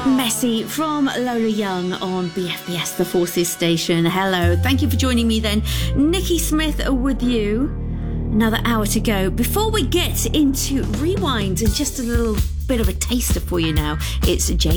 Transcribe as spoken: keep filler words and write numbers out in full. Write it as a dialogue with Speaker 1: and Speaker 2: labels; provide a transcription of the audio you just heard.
Speaker 1: Messy from Lola Young on B F B S, the Forces station. Hello, thank you for joining me then. Nikki Smith with you. Another hour to go. Before we get into Rewind, and just a little bit of a taster for you now, it's Jay